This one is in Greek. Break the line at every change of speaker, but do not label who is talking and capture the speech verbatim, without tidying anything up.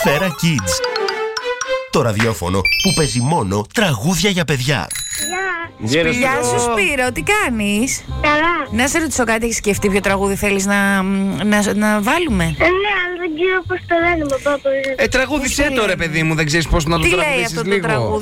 Σφαίρα Kids. Το ραδιόφωνο που παίζει μόνο τραγούδια για παιδιά.
Γεια.
Γεια σου Σπύρο, τι κάνεις?
Καλά.
Να σε ρωτήσω κάτι, έχεις σκεφτεί ποιο τραγούδι θέλεις να, να, να βάλουμε?
Ε, ναι, αλλά δεν ξέρω πώς το λένε, μπαμπά.
Ε, τραγούδισέ το ρε παιδί μου, δεν ξέρεις πώς να το
Τι λέει
τραγουδήσεις
αυτό το
λίγο.
τραγούδι?